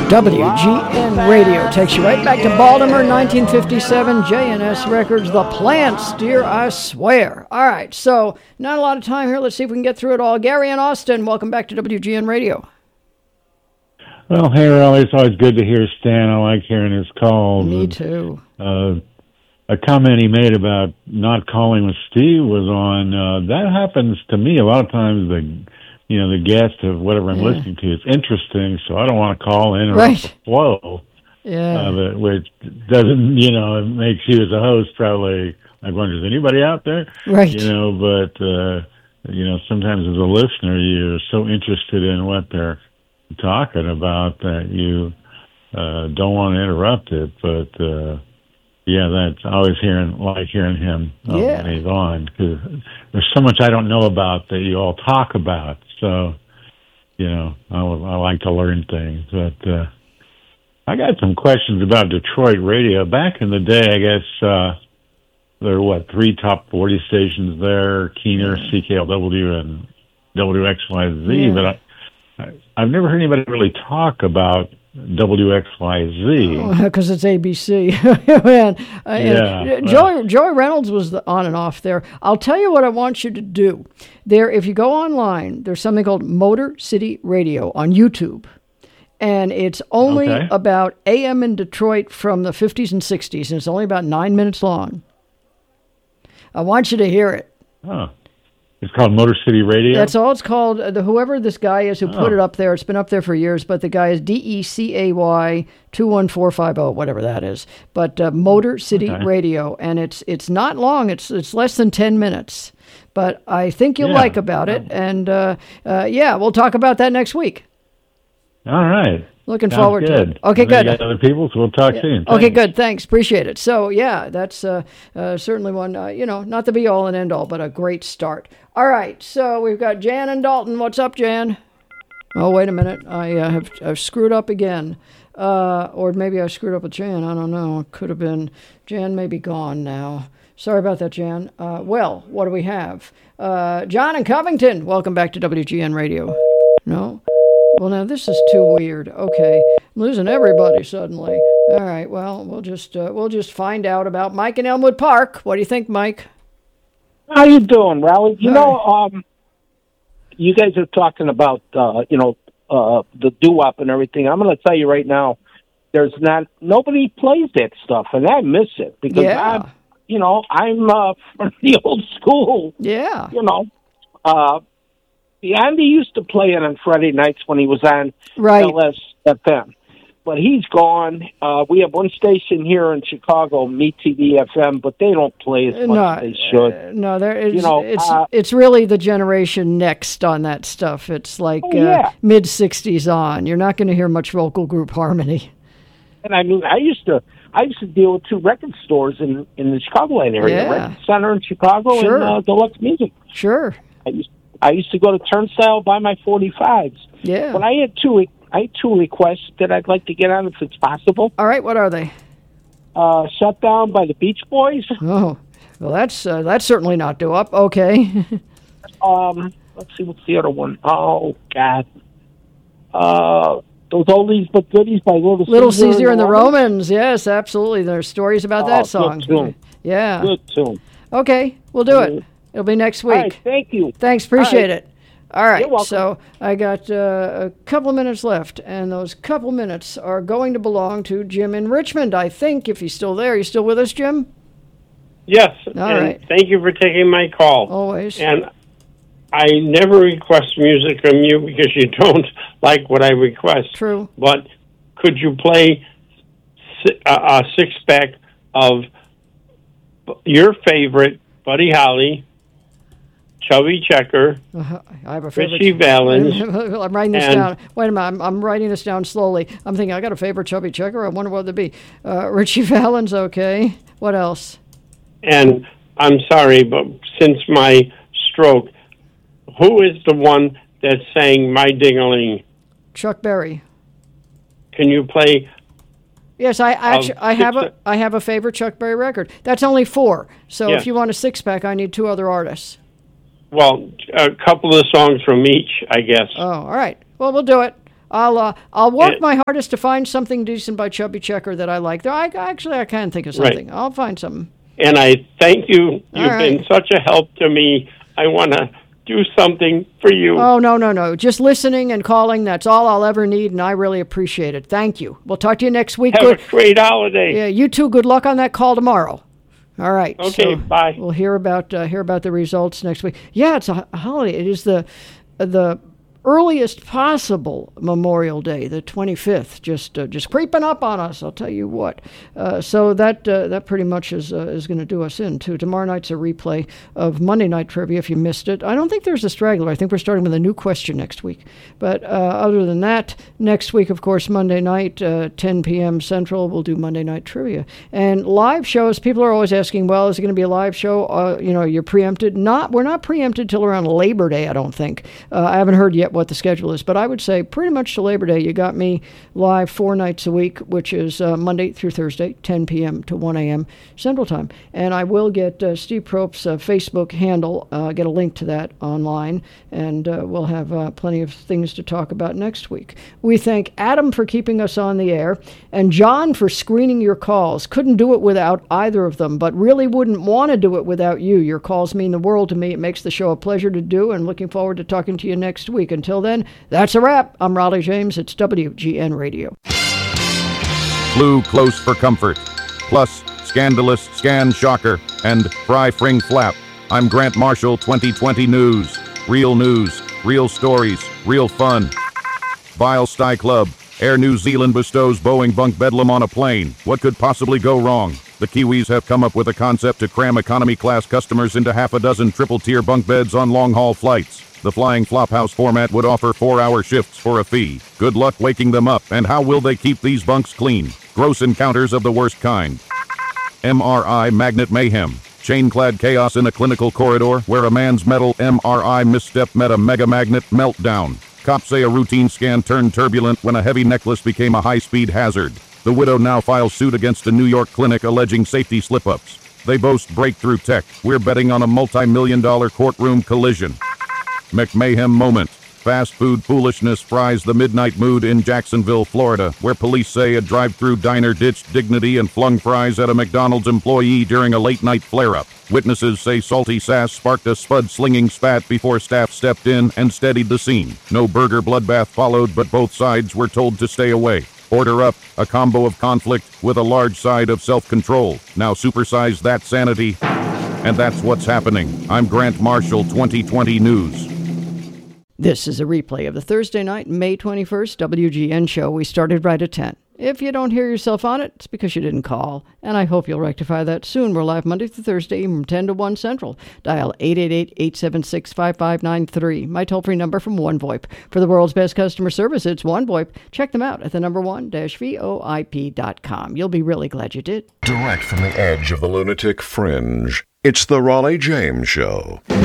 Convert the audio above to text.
WGN Radio takes you right back to Baltimore, 1957. JNS Records, The Plants, dear, I swear. All right, so not a lot of time here. Let's see if we can get through it all. Gary and Austin, welcome back to WGN Radio. Well, hey, Riley, it's always good to hear Stan. I like hearing his calls. Me too. A comment he made about not calling when Steve was on, that happens to me a lot of times. The guest of whatever I'm listening to is interesting, so I don't want to call in or the flow. Yeah. Which doesn't, it makes you as a host probably, I wonder, is anybody out there? Right. But, sometimes as a listener, you're so interested in what they're talking about that you don't want to interrupt it. But, that's always like hearing him when he's on, because there's so much I don't know about that you all talk about. So, I like to learn things. But I got some questions about Detroit radio. Back in the day, I guess there were, 3 top 40 stations there, Keener, CKLW, and WXYZ. Yeah. But I've never heard anybody really talk about WXYZ. Because it's ABC. Man, Joey Reynolds was on and off there. I'll tell you what I want you to do. There, if you go online, there's something called Motor City Radio on YouTube. And it's only about AM in Detroit from the 50s and 60s, and it's only about 9 minutes long. I want you to hear it. Oh. It's called Motor City Radio? That's all it's called. Whoever this guy is who put it up there, it's been up there for years, but the guy is DECAY 21450, whatever that is. But Motor City Radio, and it's not long. It's less than 10 minutes. But I think you'll like about it, and we'll talk about that next week. All right. Looking forward to it. Okay, and good. You got other people, so we'll talk soon. Thanks. Okay, good. Thanks. Appreciate it. So, that's certainly one, not the be-all and end-all, but a great start. All right, so we've got Jan and Dalton. What's up, Jan? Oh, wait a minute. I've screwed up again. Or maybe I screwed up with Jan. I don't know. It could have been. Jan may be gone now. Sorry about that, Jan. Well, what do we have? John in Covington. Welcome back to WGN Radio. No? Well, now this is too weird. Okay, I'm losing everybody suddenly. All right, well, we'll just find out about Mike in Elmwood Park. What do you think, Mike? How you doing, Raleigh? You guys are talking about the doo-wop and everything. I'm going to tell you right now, nobody plays that stuff, and I miss it because I'm from the old school. Yeah. Andy used to play it on Friday nights when he was on LSFM. But he's gone. We have one station here in Chicago, MeTV FM, but they don't play as much as they should. It's really the generation next on that stuff. It's like mid-'60s on. You're not going to hear much vocal group harmony. And I mean, I used to deal with 2 record stores in the Chicagoland area, Record Center in Chicago and Deluxe Music. Sure. I used to go to Turnstile, buy my 45s. Yeah. But I had two requests that I'd like to get on if it's possible. All right, what are they? Shut Down by the Beach Boys. Oh, well, that's certainly not doo-wop. Okay. Let's see, what's the other one? Oh, God. Those Oldies But Goodies by Little Caesar and the Romans. Yes, absolutely. There's stories about that song. Good tune. Yeah. Good tune. Okay, we'll do it. It'll be next week. All right, thank you. Thanks, appreciate it. All right, you're welcome. So I got a couple of minutes left, and those couple minutes are going to belong to Jim in Richmond, I think, if he's still there. You still with us, Jim? Yes. All right. Thank you for taking my call. Always. And I never request music from you because you don't like what I request. True. But could you play a 6-pack of your favorite Buddy Holly, Chubby Checker, I have a favorite. Richie Valens. I'm writing this down. Wait a minute. I'm writing this down slowly. I'm thinking, I got a favorite Chubby Checker. I wonder what it'd be. Richie Valens, okay. What else? And I'm sorry, but since my stroke, who is the one that sang My Ding-a-ling? Chuck Berry. Can you play? Yes, I have a favorite Chuck Berry record. That's only 4. So if you want a 6-pack, I need 2 other artists. Well, a couple of songs from each, I guess. Oh, all right. Well, we'll do it. I'll work my hardest to find something decent by Chubby Checker that I like. I can think of something. Right. I'll find something. And I thank you. You've been such a help to me. I want to do something for you. Oh, no. Just listening and calling, that's all I'll ever need, and I really appreciate it. Thank you. We'll talk to you next week. Have a great holiday. Yeah, you too. Good luck on that call tomorrow. All right. Okay, so bye. We'll hear about the results next week. Yeah, it's a holiday. It is the earliest possible Memorial Day, the 25th, just creeping up on us, I'll tell you what. So that pretty much is going to do us in, too. Tomorrow night's a replay of Monday Night Trivia, if you missed it. I don't think there's a straggler. I think we're starting with a new question next week. But other than that, next week, of course, Monday night, 10 p.m. Central, we'll do Monday Night Trivia. And live shows, people are always asking, well, is it going to be a live show? You're preempted. We're not preempted till around Labor Day, I don't think. I haven't heard yet what the schedule is, but I would say pretty much to Labor Day, you got me live 4 nights a week, which is Monday through Thursday, 10 p.m. to 1 a.m. Central Time. And I will get Steve Prope's Facebook handle, get a link to that online, and we'll have plenty of things to talk about next week. We thank Adam for keeping us on the air, and John for screening your calls. Couldn't do it without either of them, but really wouldn't want to do it without you. Your calls mean the world to me. It makes the show a pleasure to do, and looking forward to talking to you next week. Until then, that's a wrap. I'm Raleigh James. It's WGN Radio. Flew close for comfort. Plus, scandalous, scan shocker, and fry fring flap. I'm Grant Marshall, 2020 News. Real stories, real fun. Vile Sty Club. Air New Zealand bestows Boeing bunk bedlam on a plane. What could possibly go wrong? The Kiwis have come up with a concept to cram economy-class customers into half a dozen triple-tier bunk beds on long-haul flights. The flying flophouse format would offer 4-hour shifts for a fee. Good luck waking them up, and how will they keep these bunks clean? Gross encounters of the worst kind. MRI Magnet Mayhem. Chain-clad chaos in a clinical corridor where a man's metal MRI misstep met a mega magnet meltdown. Cops say a routine scan turned turbulent when a heavy necklace became a high-speed hazard. The widow now files suit against a New York clinic alleging safety slip-ups. They boast breakthrough tech. We're betting on a multi-million-dollar courtroom collision. McMayhem moment. Fast food foolishness fries the midnight mood in Jacksonville, Florida, where police say a drive-through diner ditched dignity and flung fries at a McDonald's employee during a late-night flare-up. Witnesses say salty sass sparked a spud-slinging spat before staff stepped in and steadied the scene. No burger bloodbath followed, but both sides were told to stay away. Order up, a combo of conflict with a large side of self-control. Now supersize that sanity, and that's what's happening. I'm Grant Marshall, 2020 News. This is a replay of the Thursday night, May 21st WGN show. We started right at 10. If you don't hear yourself on it, it's because you didn't call, and I hope you'll rectify that soon. We're live Monday through Thursday from 10 to 1 Central. Dial 888-876-5593. My toll-free number from OneVoip. For the world's best customer service, it's OneVoip. Check them out at the number one-voip.com. You'll be really glad you did. Direct from the edge of the lunatic fringe, it's the Raleigh James Show.